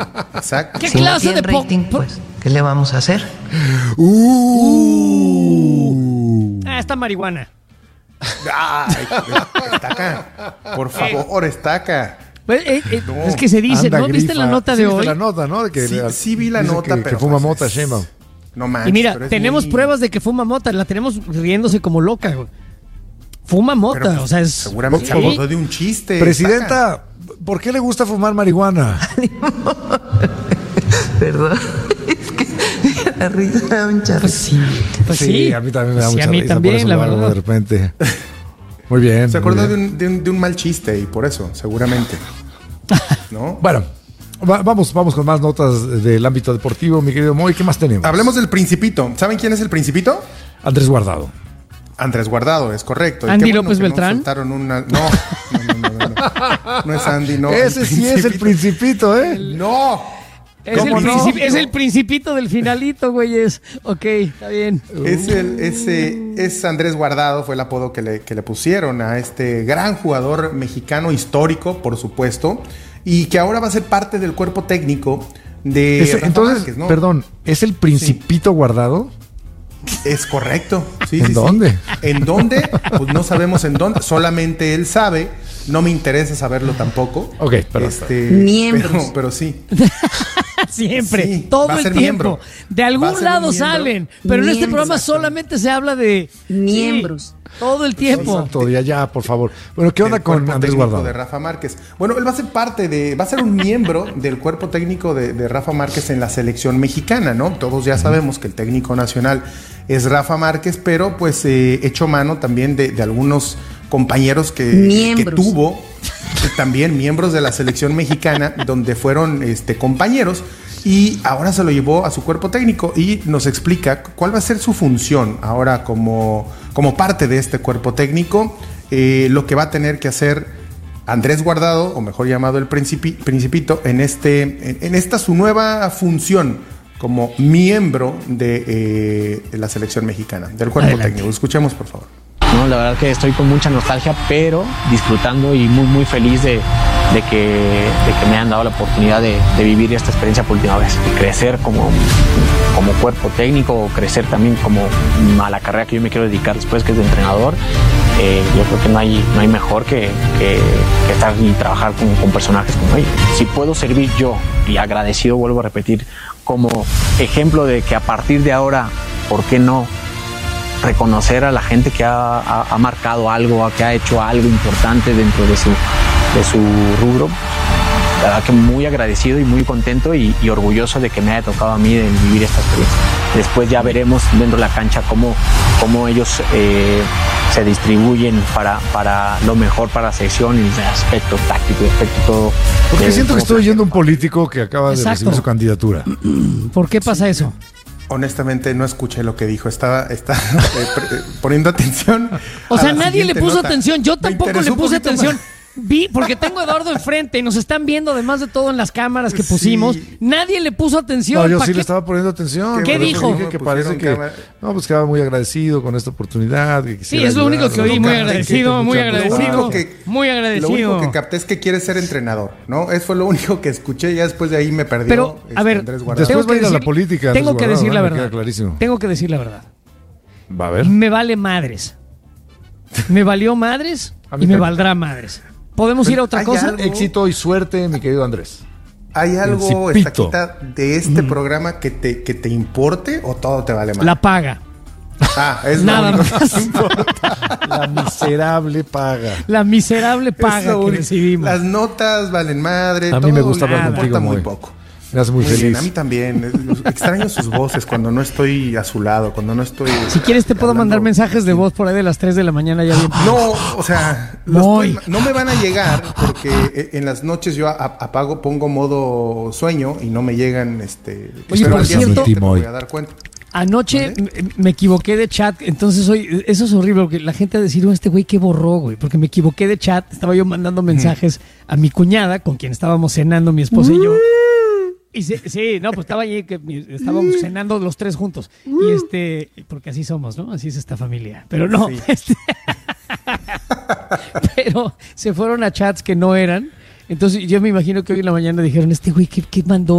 Exacto. ¿Qué Si clase no de tiene rating, pues, ¿qué le vamos a hacer? Esta marihuana. Ay, Estaca, por favor, Estaca. Pues, No, es que se dice, Anda, ¿no? ¿Viste grifa. la nota Sí, de viste hoy? la nota, ¿no? De que Sí vi la dice nota, que pero fuma pues mota es- Sheinbaum. No manches. Y mira, pero es tenemos muy- pruebas de que fuma mota, la tenemos riéndose como loca, güey. Fuma mota, pero, pues, o sea, es... seguramente se Sí. acordó de un chiste. Estaca. Presidenta, ¿por qué le gusta fumar marihuana? Perdón. Es que la risa da un charro. Pues sí, pues sí. A mí también me da Sí, mucha a mí risa, también, por eso la lo hago verdad. de repente. Muy bien. Se muy acordó bien. de un mal chiste y por eso, seguramente. ¿No? Bueno, vamos con más notas del ámbito deportivo, mi querido Moy. ¿Qué más tenemos? Hablemos del Principito. ¿Saben quién es el Principito? Andrés Guardado. Andrés Guardado, es correcto. Y ¿Andy qué bueno López que no Beltrán? soltaron una... No. No es Andy, no. Ese sí es el Principito, ¿eh? No. Es el, ¿Cómo no? es el principito del finalito, güeyes. Ok, está bien. Es Andrés Guardado, fue el apodo que le pusieron a este gran jugador mexicano histórico, por supuesto, y que ahora va a ser parte del cuerpo técnico de Rafa Entonces, Márquez, ¿no? perdón, ¿es el Principito Guardado? Es correcto. Sí, ¿En sí, dónde? sí. ¿En dónde? Pues no sabemos en dónde. Solamente él sabe. No me interesa saberlo tampoco. Ok, perdón. Miembros. Pero sí. Siempre, Sí, todo va a el ser tiempo. miembro. De Va a algún ser un lado miembro. salen. Pero en este Miembros, programa exacto. solamente se habla de... Miembros. Sí, todo el tiempo. Santo día, ya, por favor. Bueno, ¿qué onda Del con cuerpo Andrés técnico Guardado? de Rafa Márquez. Bueno, él va a ser va a ser un miembro del cuerpo técnico de Rafa Márquez en la selección mexicana, ¿no? Todos ya sabemos que el técnico nacional es Rafa Márquez, pero pues echó mano también de algunos compañeros que Miembros. tuvo, también miembros de la selección mexicana, donde fueron compañeros. Y ahora se lo llevó a su cuerpo técnico y nos explica cuál va a ser su función ahora como parte de este cuerpo técnico, lo que va a tener que hacer Andrés Guardado, o mejor llamado el Principito, en esta su nueva función como miembro de la selección mexicana, del cuerpo Adelante. técnico. Escuchemos, por favor. No, la verdad que estoy con mucha nostalgia, pero disfrutando y muy muy feliz de que me han dado la oportunidad de vivir esta experiencia por última vez, de crecer como cuerpo técnico, o crecer también como a la carrera que yo me quiero dedicar después, que es de entrenador. Yo creo que no hay mejor que estar y trabajar con personajes como ellos. Si puedo servir yo, y agradecido, vuelvo a repetir, como ejemplo de que a partir de ahora, ¿por qué no reconocer a la gente que ha marcado algo, que ha hecho algo importante dentro de su rubro? La verdad que muy agradecido y muy contento y orgulloso de que me haya tocado a mí de vivir esta experiencia. Después ya veremos dentro de la cancha cómo ellos se distribuyen para lo mejor para la selección en el aspecto táctico, aspecto todo. Porque siento que estoy oyendo un político que acaba de Exacto. recibir su candidatura. ¿Por qué pasa eso? Honestamente no escuché lo que dijo, estaba poniendo atención. O a sea, la nadie le siguiente puso nota. atención. Yo Me tampoco le interesó un puse poquito atención. más. Vi, porque tengo a Eduardo enfrente y nos están viendo, además de todo en las cámaras que pusimos. Sí. Nadie le puso atención. No, yo ¿Pa' sí qué? le estaba poniendo atención. ¿Qué Por eso dijo? dije que Me parece pusieron que cámara. no, pues quedaba muy agradecido con esta oportunidad. Que Sí, quisiera es lo único que ayudar. oí. Muy capté agradecido, que muy mucha agradecido. preocupación. Muy Lo agradecido. único que capté es que quiere ser entrenador, ¿no? Eso fue lo único que escuché, ya después de ahí me perdió. Pero, a ver, Andrés Guardado. Después va a ir a la decir- política, Tengo Andrés que decir la Guardado, me verdad. queda clarísimo. Tengo que decir la verdad. Va a ver. Me vale madres. Me valió madres A mí y me también. valdrá madres. ¿Podemos ir a otra Hay cosa? algo- Éxito y suerte, mi querido Andrés. ¿Hay algo, Principito. Estaquita, de este programa que te importe o todo te vale mal? La paga. Es Nada lo único más. que te importa. La miserable paga. La miserable Es paga lo que único. recibimos. Las notas valen madre. A mí me todo gusta hablar importa contigo, muy Moy. poco. Me hace muy Muy bien, feliz. a mí también. Extraño sus voces cuando no estoy a su lado, cuando no estoy. Si quieres te puedo hablando. mandar mensajes de voz por ahí de las 3 de la mañana ya bien. No, o sea, Muy. no me van a llegar porque en las noches yo apago, pongo modo sueño y no me llegan. Oye, pero por al día cierto- siguiente me voy a dar cuenta. Anoche me equivoqué de chat, entonces hoy, eso es horrible, porque la gente va a decir, este güey que borró, güey, porque me equivoqué de chat, estaba yo mandando mensajes a mi cuñada, con quien estábamos cenando mi esposa y yo. Y sí, no, pues estaba allí, estábamos cenando los tres juntos. Y porque así somos, ¿no? Así es esta familia. Pero no, Sí. pero se fueron a chats que no eran. Entonces yo me imagino que hoy en la mañana dijeron, este güey, ¿qué mandó?